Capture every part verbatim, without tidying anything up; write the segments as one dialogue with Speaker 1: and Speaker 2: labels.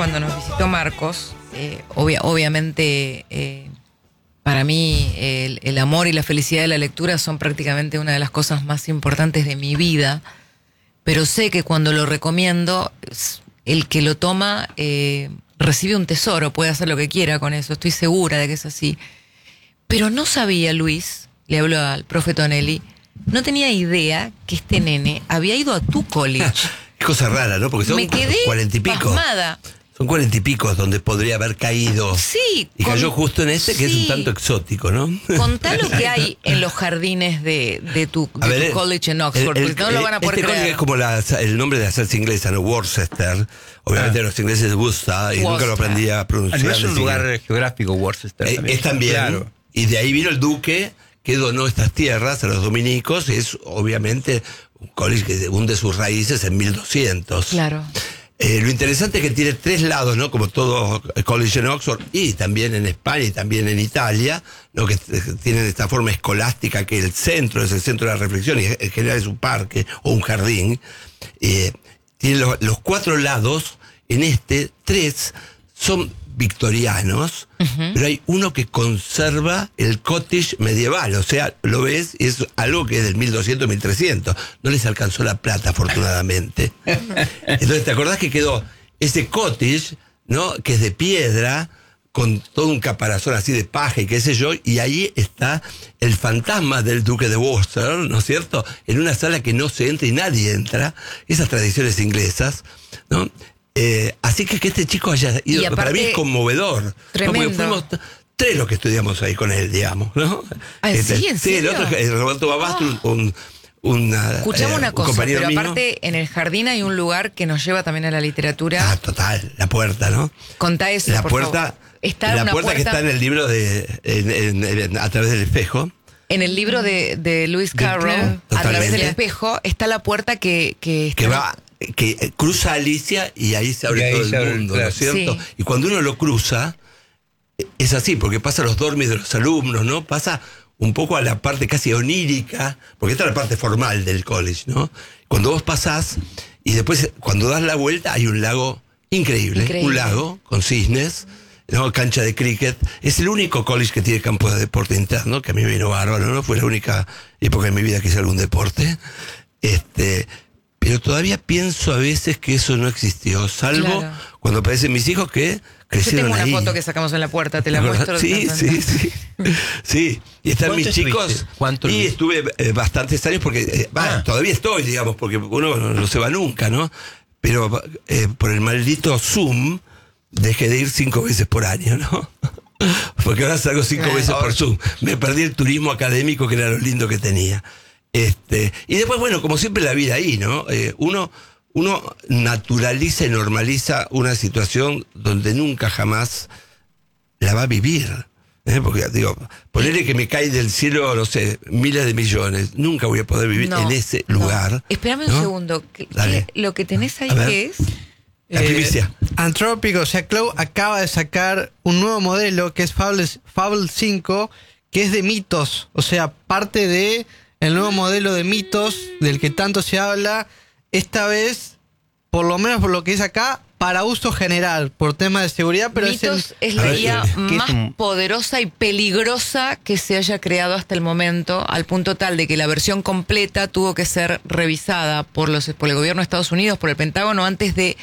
Speaker 1: cuando nos visitó Marcos, eh, obvia, obviamente eh, para mí el, el amor y la felicidad de la lectura son prácticamente una de las cosas más importantes de mi vida, pero sé que cuando lo recomiendo, el que lo toma eh, recibe un tesoro, puede hacer lo que quiera con eso, estoy segura de que es así. Pero no sabía, Luis, le habló al profe Tonelli, no tenía idea que este nene había ido a tu college.
Speaker 2: Es cosa rara, ¿no? Porque son
Speaker 1: Me quedé
Speaker 2: cuarenta y pico.
Speaker 1: pasmada.
Speaker 2: Son cuarenta y pico donde podría haber caído.
Speaker 1: Sí.
Speaker 2: Y
Speaker 1: con,
Speaker 2: cayó justo en este, que
Speaker 1: sí.
Speaker 2: es un tanto exótico, ¿no?
Speaker 1: Contá lo que hay en los jardines de, de tu, de
Speaker 2: ver,
Speaker 1: tu college en Oxford,
Speaker 2: el, el,
Speaker 1: porque no lo van a poder
Speaker 2: este
Speaker 1: creer.
Speaker 2: college es como la, el nombre de la salsa inglesa, ¿no? Worcester. Obviamente ah. los ingleses Worcester, y Worcester. Nunca lo aprendí a pronunciar.
Speaker 3: No es un lugar geográfico, Worcester.
Speaker 2: Eh,
Speaker 3: también.
Speaker 2: Es también. Claro. Y de ahí vino el duque que donó estas tierras a los dominicos. Es obviamente un college que hunde sus raíces en mil doscientos.
Speaker 1: Claro.
Speaker 2: Eh, lo interesante es que tiene tres lados, ¿no? Como todo college en Oxford, y también en España y también en Italia, ¿no? Que tienen esta forma escolástica, que el centro es el centro de la reflexión y en general es un parque o un jardín. Eh, tiene los, los cuatro lados. En este, tres son victorianos, uh-huh. pero hay uno que conserva el cottage medieval, o sea, lo ves, es algo que es del mil doscientos, mil trescientos, no les alcanzó la plata, afortunadamente. Entonces, ¿te acordás que quedó ese cottage, ¿no? Que es de piedra, con todo un caparazón así de paja y qué sé yo, y ahí está el fantasma del duque de Worcester, ¿no es cierto? En una sala que no se entra y nadie entra, esas tradiciones inglesas, ¿no? Eh, así que que este chico haya ido, aparte, para mí es conmovedor.
Speaker 1: Tremendo.
Speaker 2: ¿No? Porque fuimos tres los que estudiamos ahí con él, digamos, ¿no?
Speaker 1: ¿Ah,
Speaker 2: este,
Speaker 1: sí? ¿En
Speaker 2: sí, el otro, el Roberto Babastro, oh. un, un,
Speaker 1: Escuchame
Speaker 2: eh,
Speaker 1: una
Speaker 2: un
Speaker 1: cosa,
Speaker 2: compañero
Speaker 1: pero
Speaker 2: mío.
Speaker 1: aparte en el jardín hay un lugar que nos lleva también a la literatura.
Speaker 2: Ah, total, la puerta, ¿no?
Speaker 1: Contá eso,
Speaker 2: La
Speaker 1: por
Speaker 2: puerta,
Speaker 1: favor. Está
Speaker 2: la
Speaker 1: una
Speaker 2: puerta,
Speaker 1: puerta
Speaker 2: que está en el libro de en, en, en, A través del espejo.
Speaker 1: En el libro de, de Lewis Carroll, A través del espejo, está la puerta que... Que, está
Speaker 2: que va... que cruza Alicia y ahí se abre ahí todo el mundo, ¿no es cierto? Sí. Y cuando uno lo cruza, es así, porque pasa a los dormis de los alumnos, ¿no? Pasa un poco a la parte casi onírica, porque esta es la parte formal del college, ¿no? Cuando vos pasás, y después cuando das la vuelta hay un lago increíble, increíble. un lago con cisnes, ¿no? Cancha de cricket. Es el único college que tiene campo de deporte interno, que a mí me vino bárbaro, ¿no? Fue la única época en mi vida que hice algún deporte. Este... Pero todavía pienso a veces que eso no existió, salvo claro. cuando aparecen mis hijos que crecieron ahí.
Speaker 1: Yo tengo
Speaker 2: ahí.
Speaker 1: una foto que sacamos en la puerta, te la muestro.
Speaker 2: Sí, sí, sí. Sí, y están mis chicos.
Speaker 3: ¿Cuánto
Speaker 2: y estuve eh, bastantes años porque, eh, ah. bah, todavía estoy, digamos, porque uno no, no se va nunca, ¿no? Pero eh, por el maldito Zoom dejé de ir cinco veces por año, ¿no? Porque ahora salgo cinco ah, veces por Zoom. Me perdí el turismo académico, que era lo lindo que tenía. Este, y después, bueno, como siempre la vida ahí, ¿no? Eh, uno, uno naturaliza y normaliza una situación donde nunca jamás la va a vivir. ¿eh? Porque, digo, ponerle que me cae del cielo, no sé, miles de millones, nunca voy a poder vivir no, en ese no. lugar.
Speaker 1: Espérame
Speaker 2: ¿no?
Speaker 1: un segundo. ¿Qué, qué, lo que tenés ahí, ¿qué es?
Speaker 2: La primicia.
Speaker 4: Eh, Anthropic, o sea, Cloud acaba de sacar un nuevo modelo que es Fable, Fable cinco, que es de mitos, o sea, parte de el nuevo modelo de mitos del que tanto se habla, esta vez, por lo menos por lo que es acá, para uso general, por tema de seguridad, pero
Speaker 1: mitos
Speaker 4: es, el,
Speaker 1: es la I A más
Speaker 3: es un...
Speaker 1: poderosa y peligrosa que se haya creado hasta el momento, al punto tal de que la versión completa tuvo que ser revisada por los por el gobierno de Estados Unidos, por el Pentágono, antes de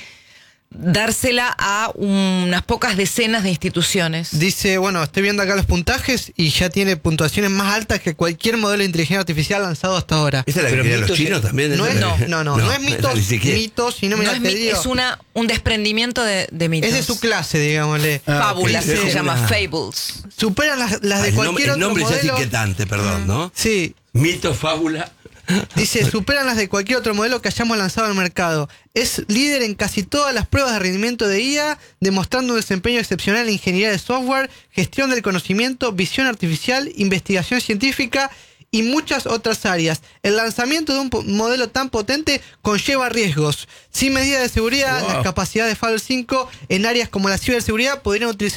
Speaker 1: dársela a unas pocas decenas de instituciones.
Speaker 4: Dice, bueno, estoy viendo acá los puntajes y ya tiene puntuaciones más altas que cualquier modelo de inteligencia artificial lanzado hasta ahora.
Speaker 2: ¿Esa es la que querían los chinos también?
Speaker 4: No, es, no, no, no, no, no es mitos, mitos, sino
Speaker 1: no
Speaker 4: mira,
Speaker 1: es,
Speaker 4: te
Speaker 1: mi,
Speaker 4: digo,
Speaker 1: es una, un desprendimiento de, de mitos.
Speaker 4: Es de su clase, digámosle.
Speaker 1: Ah, Fábulas,
Speaker 4: okay.
Speaker 1: se
Speaker 4: sí,
Speaker 1: llama
Speaker 4: una...
Speaker 1: Fables.
Speaker 4: Superan las, las de
Speaker 2: el
Speaker 4: cualquier
Speaker 2: nombre,
Speaker 4: otro
Speaker 2: el nombre
Speaker 4: modelo.
Speaker 2: Ya es inquietante, perdón, ¿no?
Speaker 4: Sí.
Speaker 2: Mito, fábula.
Speaker 4: Dice, superan las de cualquier otro modelo que hayamos lanzado al mercado. Es líder en casi todas las pruebas de rendimiento de I A, demostrando un desempeño excepcional en ingeniería de software, gestión del conocimiento, visión artificial, investigación científica y muchas otras áreas. El lanzamiento de un modelo tan potente conlleva riesgos. Sin medidas de seguridad, wow. las capacidades de Fable cinco en áreas como la ciberseguridad podrían utilizar